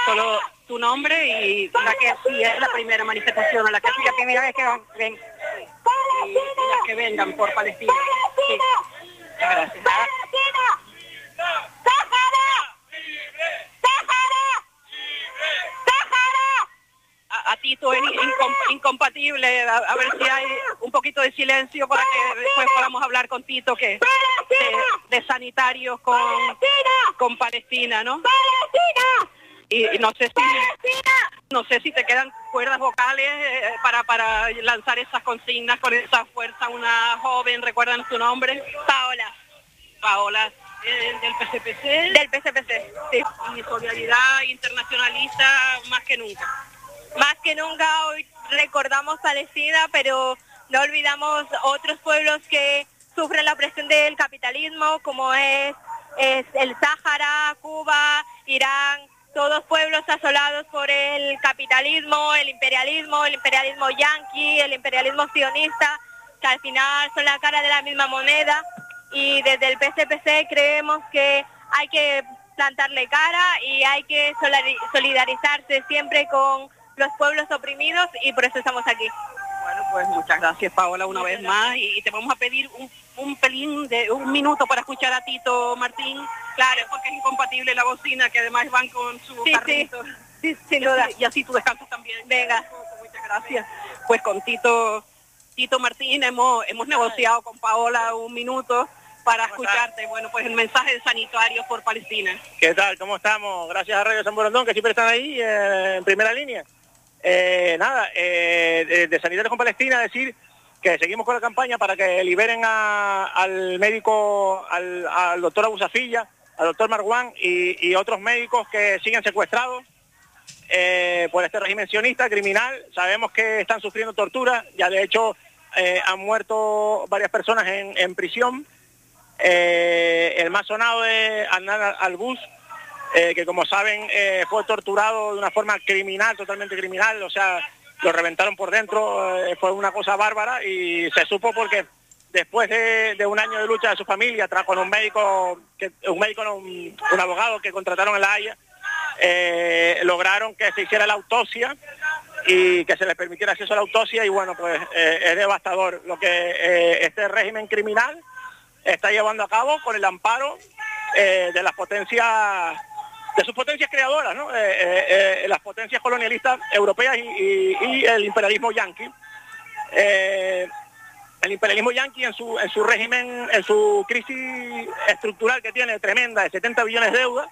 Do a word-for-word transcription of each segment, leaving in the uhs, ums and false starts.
solo tu nombre y la que sí es la primera manifestación, a la que sí la primera vez que van, ven, y, y las que vengan por Palestina. Sí. Gracias. A, a Tito es incom, incompatible, a, a ver si hay un poquito de silencio para que después podamos hablar con Tito, que de, de sanitarios con, con Palestina, ¿no? Y, y no sé si no sé si te quedan cuerdas vocales eh, para para lanzar esas consignas con esa fuerza. Una joven, ¿recuerdan su nombre? Paola. Paola, eh, del P C P C. Del P C P C, sí. Y solidaridad internacionalista más que nunca. Más que nunca hoy recordamos Palestina, pero no olvidamos otros pueblos que sufren la opresión del capitalismo, como es, es el Sáhara, Cuba, Irán, todos pueblos asolados por el capitalismo, el imperialismo, el imperialismo yanqui, el imperialismo sionista, que al final son la cara de la misma moneda, y desde el P C P C creemos que hay que plantarle cara y hay que solidarizarse siempre con los pueblos oprimidos, y por eso estamos aquí. Bueno, pues muchas gracias, Paola, una muchas vez gracias. más, y te vamos a pedir un, un pelín de un minuto para escuchar a Tito Martín, claro, porque es incompatible la bocina, que además van con su sí, carrito. Sí, sí, sin duda. Y así, y así tú descansas también. Venga. Muchas gracias. Pues con Tito, Tito Martín hemos, hemos negociado con Paola un minuto para escucharte. Bueno, pues el mensaje de Sanitarios por Palestina. ¿Qué tal? ¿Cómo estamos? Gracias a Radio San Borondón, que siempre están ahí eh, en primera línea. Eh, nada, eh, de, de Sanitarios con Palestina, decir que seguimos con la campaña para que liberen a, al médico, al, al doctor Abusafilla, al doctor Marwan y, y otros médicos que siguen secuestrados eh, por este régimen sionista criminal. Sabemos que están sufriendo tortura, ya de hecho eh, han muerto varias personas en, en prisión. Eh, el más sonado es Adnan Albus, eh, que como saben eh, fue torturado de una forma criminal, totalmente criminal, o sea, lo reventaron por dentro, eh, fue una cosa bárbara, y se supo porque después de, de un año de lucha de su familia, tras con un médico, que, un médico, no, un, un abogado que contrataron en La Haya, eh, lograron que se hiciera la autopsia y que se les permitiera acceso a la autopsia, y bueno, pues eh, es devastador lo que eh, este régimen criminal está llevando a cabo con el amparo eh, de las potencias, de sus potencias creadoras, ¿no? Eh, eh, eh, las potencias colonialistas europeas y, y, y el imperialismo yanqui. Eh, el imperialismo yanqui en su, en su régimen, en su crisis estructural que tiene tremenda de setenta billones de deuda,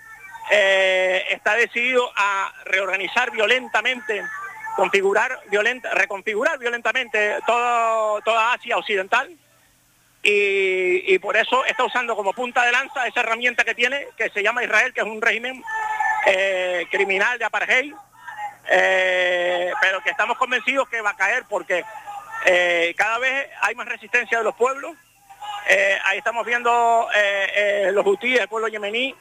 eh, está decidido a reorganizar violentamente, configurar violenta, reconfigurar violentamente todo, toda Asia Occidental. Y, y por eso está usando como punta de lanza esa herramienta que tiene, que se llama Israel, que es un régimen eh, criminal de apartheid, eh, pero que estamos convencidos que va a caer porque eh, cada vez hay más resistencia de los pueblos. Eh, ahí estamos viendo eh, eh, los hutíes, el pueblo yemení,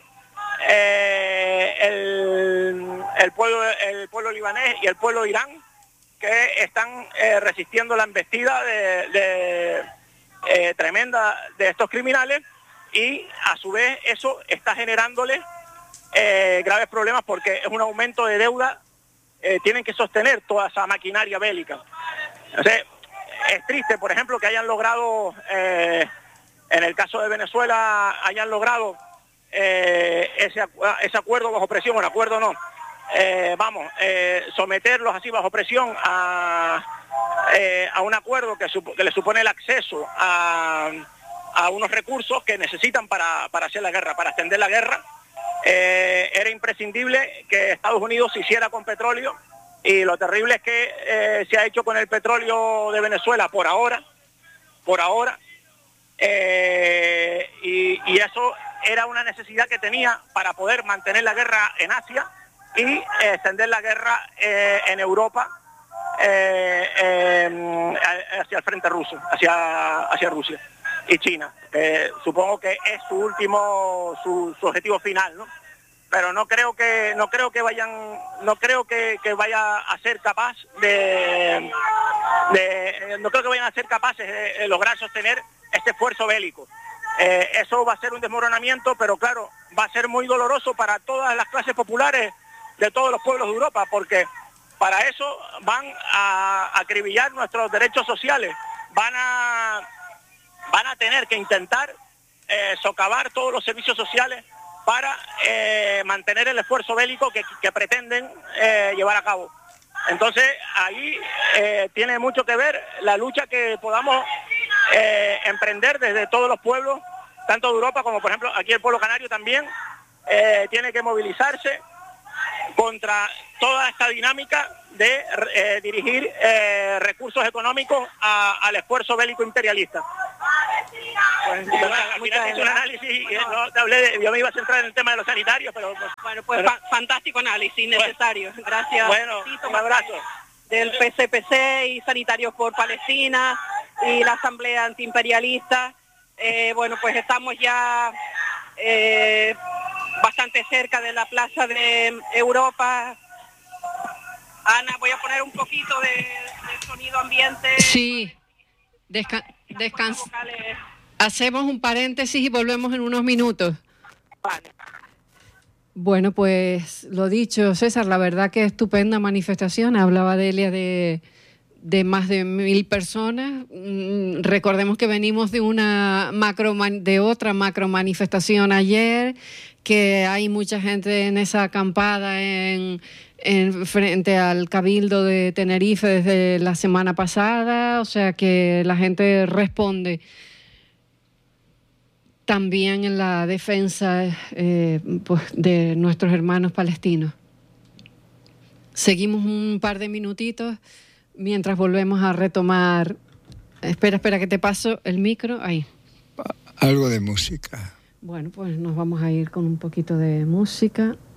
eh, el, el, pueblo, el pueblo libanés y el pueblo de Irán, que están eh, resistiendo la embestida de... de Eh, tremenda de estos criminales, y a su vez eso está generándole eh, graves problemas porque es un aumento de deuda, eh, tienen que sostener toda esa maquinaria bélica. Entonces, es triste, por ejemplo, que hayan logrado, eh, en el caso de Venezuela, hayan logrado eh, ese, ese acuerdo bajo presión, un acuerdo no, eh, vamos, eh, someterlos así bajo presión a... Eh, a un acuerdo que, que le supone el acceso a, a unos recursos que necesitan para, para hacer la guerra, para extender la guerra. Eh, era imprescindible que Estados Unidos se hiciera con petróleo, y lo terrible es que eh, se ha hecho con el petróleo de Venezuela por ahora, por ahora, eh, y, y eso era una necesidad que tenía para poder mantener la guerra en Asia y eh, extender la guerra eh, en Europa, Eh, eh, hacia el frente ruso, hacia, hacia Rusia y China. Eh, supongo que es su último, su, su objetivo final, ¿no? Pero no creo que, no creo que vayan, no creo que, que vaya a ser capaz de, de, no creo que vayan a ser capaces de, de lograr sostener este esfuerzo bélico. Eh, eso va a ser un desmoronamiento, pero claro, va a ser muy doloroso para todas las clases populares de todos los pueblos de Europa, porque para eso van a acribillar nuestros derechos sociales, van a, van a tener que intentar eh, socavar todos los servicios sociales para eh, mantener el esfuerzo bélico que, que pretenden eh, llevar a cabo. Entonces, ahí eh, tiene mucho que ver la lucha que podamos eh, emprender desde todos los pueblos, tanto de Europa como, por ejemplo, aquí el pueblo canario también eh, tiene que movilizarse contra toda esta dinámica de eh, dirigir eh, recursos económicos a, al esfuerzo bélico imperialista. Pues, bueno, al final es un análisis, no, te hablé de, yo me iba a centrar en el tema de los sanitarios, pero... Pues, bueno, pues pero, fa fantástico análisis, necesario. Bueno, gracias. Bueno, Tito, un abrazo. Del P C P C y Sanitarios por Palestina y la Asamblea Antiimperialista. Eh, bueno, pues estamos ya eh, bastante cerca de la Plaza de Europa. Ana, voy a poner un poquito de, de sonido ambiente. Sí, Desca descansa. Hacemos un paréntesis y volvemos en unos minutos. Vale. Bueno, pues lo dicho, César, la verdad que estupenda manifestación. Hablaba Delia de, de más de mil personas. Mm, recordemos que venimos de una macro de otra macro manifestación ayer, que hay mucha gente en esa acampada en, en frente al Cabildo de Tenerife desde la semana pasada, o sea que la gente responde también en la defensa eh, pues, de nuestros hermanos palestinos. Seguimos un par de minutitos mientras volvemos a retomar. Espera, espera, que te paso el micro. Ahí. Algo de música. Bueno, pues nos vamos a ir con un poquito de música.